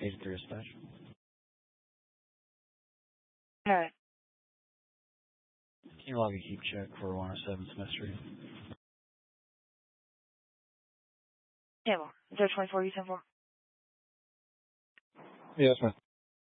83 dispatch. Alright. Can you log a keep check for 107 Smith Street? Table. Is there 24 you sent for? Yes, ma'am.